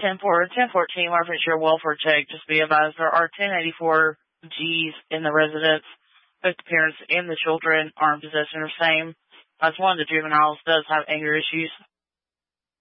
1014 Warfare welfare check. Just be advised there are 1084 G's in the residence. Both the parents and the children are in possession of same. As one of the juveniles does have anger issues.